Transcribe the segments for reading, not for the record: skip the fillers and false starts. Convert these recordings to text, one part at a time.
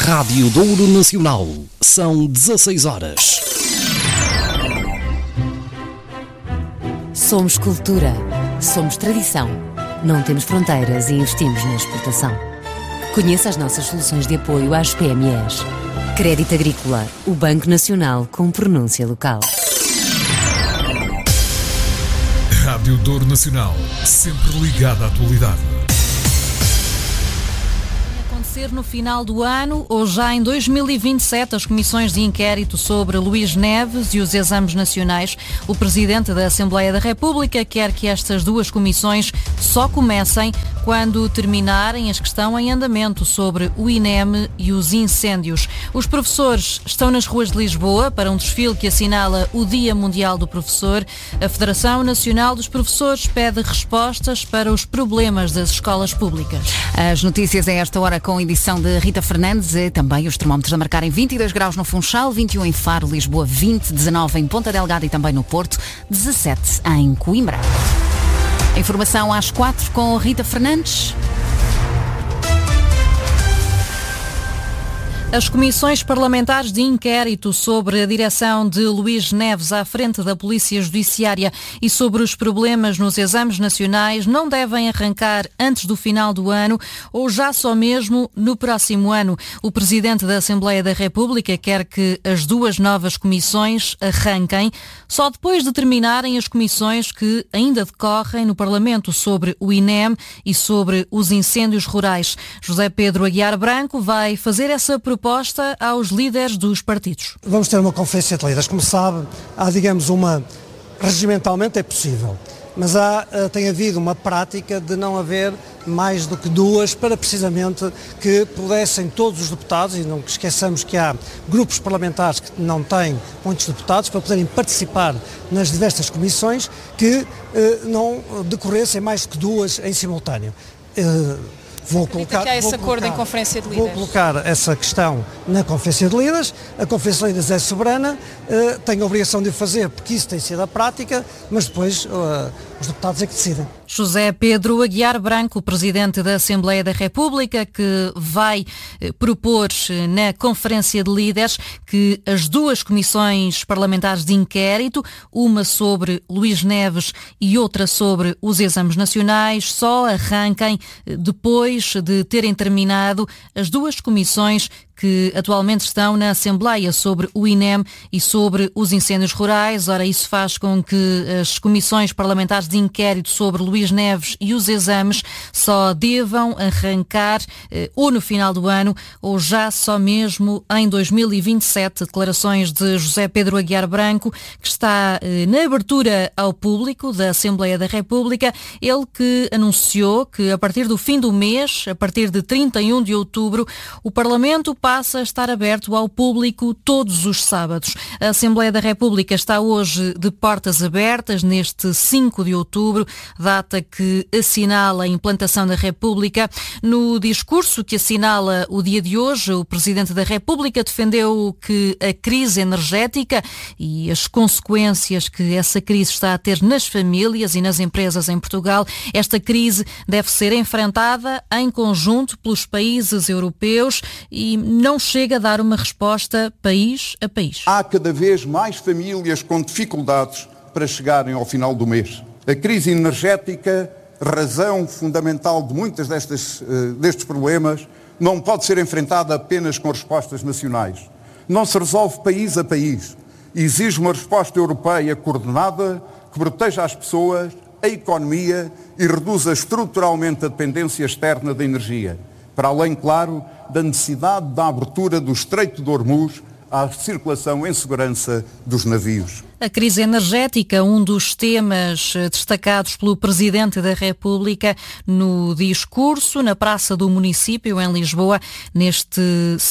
Rádio Douro Nacional. São 16 horas. Somos cultura. Somos tradição. Não temos fronteiras e investimos na exportação. Conheça as nossas soluções de apoio às PMEs. Crédito Agrícola, o Banco Nacional com pronúncia local. Rádio Douro Nacional, sempre ligada à atualidade. Acontecer no final do ano ou já em 2027 as comissões de inquérito sobre Luís Neves e os exames nacionais. O Presidente da Assembleia da República quer que estas duas comissões só comecem quando terminarem as que estão em andamento sobre o INEM e os incêndios. Os professores estão nas ruas de Lisboa para um desfile que assinala o Dia Mundial do Professor. A Federação Nacional dos Professores pede respostas para os problemas das escolas públicas. As notícias a esta hora com a edição de Rita Fernandes e também os termómetros a marcarem 22 graus no Funchal, 21 em Faro, Lisboa, 20, 19 em Ponta Delgada e também no Porto, 17 em Coimbra. Informação às 4 com Rita Fernandes. As comissões parlamentares de inquérito sobre a direção de Luís Neves à frente da Polícia Judiciária e sobre os problemas nos exames nacionais não devem arrancar antes do final do ano ou já só mesmo no próximo ano. O Presidente da Assembleia da República quer que as duas novas comissões arranquem só depois de terminarem as comissões que ainda decorrem no Parlamento sobre o INEM e sobre os incêndios rurais. José Pedro Aguiar Branco vai fazer essa proposta aos líderes dos partidos. Vamos ter uma conferência de líderes. Como sabe, há, digamos, regimentalmente é possível, mas tem havido uma prática de não haver mais do que duas para precisamente que pudessem todos os deputados, e não esqueçamos que há grupos parlamentares que não têm muitos deputados, para poderem participar nas diversas comissões, que não decorressem mais do que duas em simultâneo. Vou colocar essa questão na Conferência de Líderes. A Conferência de Líderes é soberana, tem a obrigação de o fazer, porque isso tem sido a prática, mas depois os deputados é que decidem. José Pedro Aguiar Branco, Presidente da Assembleia da República, que vai propor na Conferência de Líderes que as duas comissões parlamentares de inquérito, uma sobre Luís Neves e outra sobre os exames nacionais, só arranquem depois de terem terminado as duas comissões que atualmente estão na Assembleia sobre o INEM e sobre os incêndios rurais. Ora, isso faz com que as comissões parlamentares de inquérito sobre Luís Neves e os exames só devam arrancar ou no final do ano ou já só mesmo em 2027. Declarações de José Pedro Aguiar Branco, que está na abertura ao público da Assembleia da República. Ele que anunciou que a partir do fim do mês, a partir de 31 de outubro, o Parlamento passa a estar aberto ao público todos os sábados. A Assembleia da República está hoje de portas abertas, neste 5 de outubro, data que assinala a implantação da República. No discurso que assinala o dia de hoje, o Presidente da República defendeu que a crise energética e as consequências que essa crise está a ter nas famílias e nas empresas em Portugal, esta crise deve ser enfrentada em conjunto pelos países europeus e não chega a dar uma resposta país a país. Há cada vez mais famílias com dificuldades para chegarem ao final do mês. A crise energética, razão fundamental de muitas destes problemas, não pode ser enfrentada apenas com respostas nacionais. Não se resolve país a país. Exige uma resposta europeia coordenada que proteja as pessoas, a economia e reduza estruturalmente a dependência externa da energia. Para além, claro, da necessidade da abertura do Estreito de Hormuz à circulação em segurança dos navios. A crise energética, um dos temas destacados pelo Presidente da República no discurso na Praça do Município, em Lisboa, neste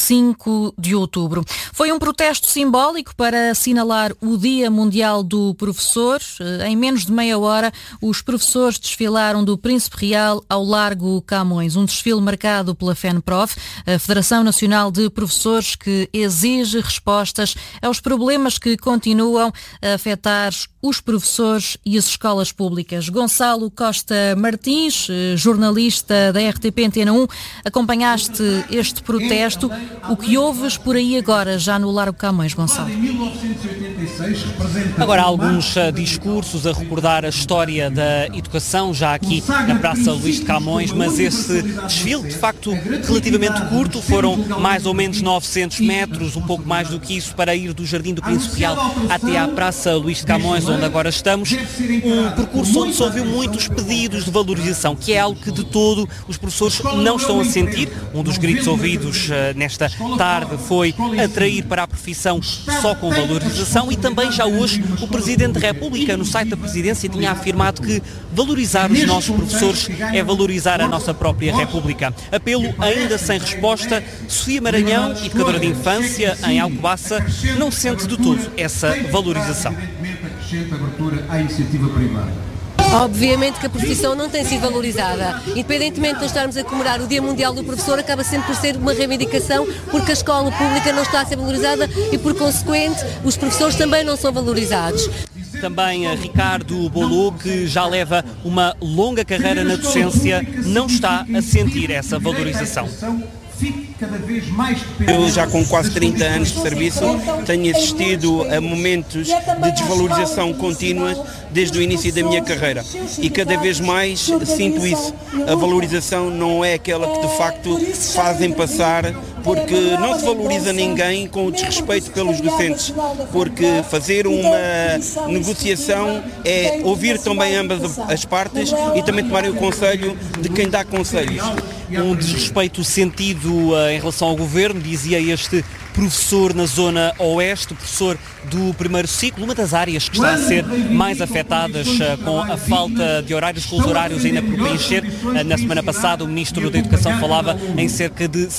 5 de outubro. Foi um protesto simbólico para assinalar o Dia Mundial do Professor. Em menos de meia hora, os professores desfilaram do Príncipe Real ao Largo Camões. Um desfile marcado pela FENPROF, a Federação Nacional de Professores, que exige respostas aos problemas que continuam a afetar os professores e as escolas públicas. Gonçalo Costa Martins, jornalista da RTP Antena 1, acompanhaste este protesto. O que ouves por aí agora, já no Largo Camões, Gonçalo? Agora há alguns discursos a recordar a história da educação, já aqui na Praça Luís de Camões, mas esse desfile, de facto, relativamente curto, foram mais ou menos 900 metros, um pouco mais do que isso, para ir do Jardim do Príncipe Real até à Praça Luís de Camões, onde agora estamos. Um percurso onde se ouviu muitos pedidos de valorização, que é algo que de todo os professores não estão a sentir. Um dos gritos ouvidos nesta tarde foi atrair para a profissão só com valorização, e também já hoje o Presidente da República, no site da Presidência, tinha afirmado que valorizar os nossos professores é valorizar a nossa própria República. Apelo ainda sem resposta. Sofia Maranhão, educadora de infância em Alcobaça, não sente de todo essa valorização. Obviamente que a profissão não tem sido valorizada. Independentemente de estarmos a comemorar o Dia Mundial do Professor, acaba sempre por ser uma reivindicação, porque a escola pública não está a ser valorizada e, por consequente, os professores também não são valorizados. Também Ricardo Bolou, que já leva uma longa carreira na docência, não está a sentir essa valorização. Eu já com quase 30 anos de serviço tenho assistido a momentos de desvalorização contínua desde o início da minha carreira e cada vez mais sinto isso. A valorização não é aquela que de facto fazem passar, porque não se valoriza ninguém com o desrespeito pelos docentes, porque fazer uma negociação é ouvir também ambas as partes e também tomarem o conselho de quem dá conselhos. Um desrespeito sentido em relação ao governo, dizia este professor na zona oeste, professor do primeiro ciclo, uma das áreas que está a ser mais afetadas com a falta de horários, com os horários ainda por preencher. Na semana passada o Ministro da Educação falava em cerca de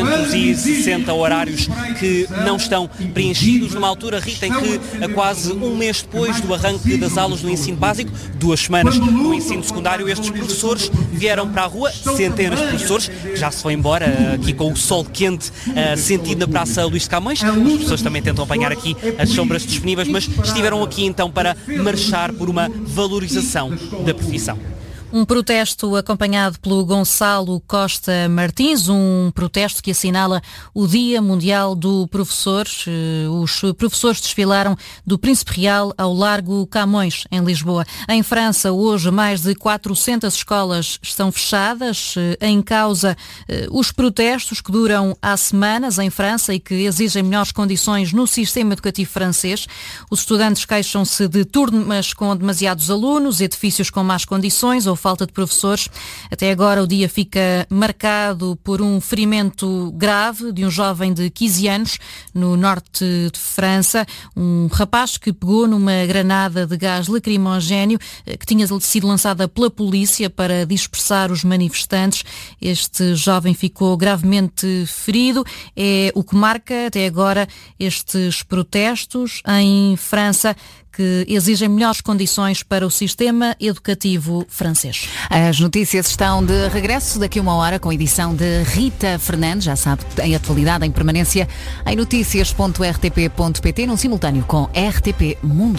660 horários que não estão preenchidos, numa altura, Rita, em que quase um mês depois do arranque das aulas do ensino básico, 2 semanas no ensino secundário, estes professores vieram para a rua, centenas de professores, já se foi embora, aqui com o sol quente sentido na Praça Luís de Camões. As pessoas também tentam apanhar aqui as sombras disponíveis, mas estiveram aqui então para marchar por uma valorização da profissão. Um protesto acompanhado pelo Gonçalo Costa Martins, um protesto que assinala o Dia Mundial do Professor. Os professores desfilaram do Príncipe Real ao Largo Camões, em Lisboa. Em França, hoje, mais de 400 escolas estão fechadas. Em causa, os protestos que duram há semanas em França e que exigem melhores condições no sistema educativo francês. Os estudantes queixam-se de turmas com demasiados alunos, edifícios com más condições ou falta de professores. Até agora o dia fica marcado por um ferimento grave de um jovem de 15 anos no norte de França, um rapaz que pegou numa granada de gás lacrimogéneo que tinha sido lançada pela polícia para dispersar os manifestantes. Este jovem ficou gravemente ferido. É o que marca até agora estes protestos em França, que exigem melhores condições para o sistema educativo francês. As notícias estão de regresso daqui a 1 hora com a edição de Rita Fernandes, já sabe, em atualidade, em permanência, em noticias.rtp.pt, num simultâneo com RTP Mundo.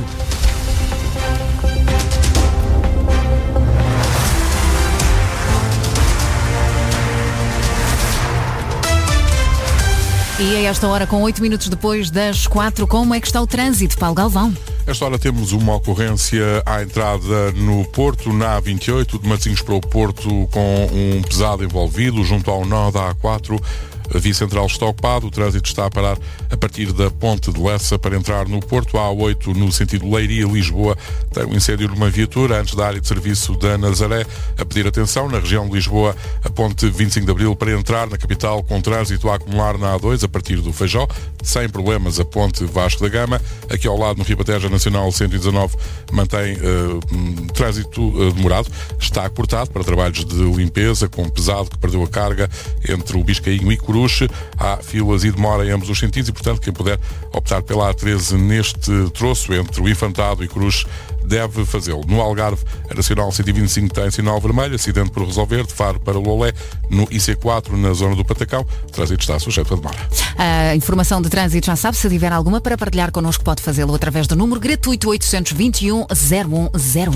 E a esta hora, com 8 minutos depois das 4, como é que está o trânsito, Paulo Galvão? Esta hora temos uma ocorrência à entrada no Porto, na A28, de Matosinhos para o Porto, com um pesado envolvido, junto ao nó da A4. A via central está ocupada, o trânsito está a parar a partir da Ponte de Lessa para entrar no Porto. A A8 no sentido Leiria-Lisboa tem um incêndio numa viatura antes da área de serviço da Nazaré. A pedir atenção na região de Lisboa, a Ponte 25 de Abril para entrar na capital com trânsito a acumular na A2 a partir do Feijó. Sem problemas a Ponte Vasco da Gama. Aqui ao lado no Ribatejo Nacional 119 mantém trânsito demorado. Está cortado para trabalhos de limpeza com pesado que perdeu a carga entre o Biscainho e Coruche. Há filas e demora em ambos os sentidos e, portanto, quem puder optar pela A13 neste troço entre o Infantado e Coruche deve fazê-lo. No Algarve, a Nacional 125 tem sinal vermelho, acidente por resolver, de Faro para Lolé, no IC4, na zona do Patacão, o trânsito está sujeito a demora. A informação de trânsito já sabe, se tiver alguma para partilhar connosco pode fazê-lo através do número gratuito 821 0101.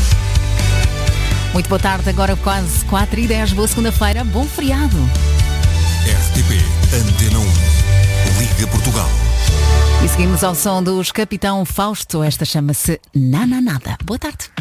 Muito boa tarde, agora quase 4h10, boa segunda-feira, bom feriado. RTP Antena 1, Liga Portugal. E seguimos ao som dos Capitão Fausto, esta chama-se Nada. Boa tarde.